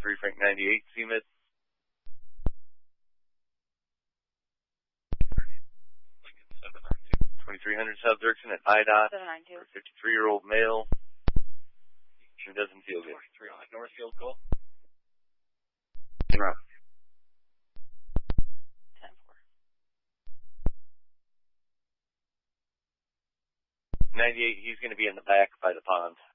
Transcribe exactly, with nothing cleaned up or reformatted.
three, Frank ninety-eight, C M I D. twenty-three hundred South Dirksen at I D O T. seven nine two. fifty-three-year-old male. He doesn't feel good. Northfield, call. Zero. ten four. ninety-eight, he's going to be in the back by the pond.